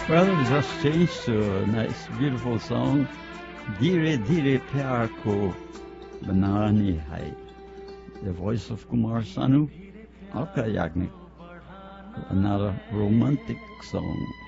Well, we just changed to a nice, beautiful song, Dhire Dhire Pyar Ko Banani Hai. The voice of Kumar Sanu, Alka Yagnik. Another romantic song.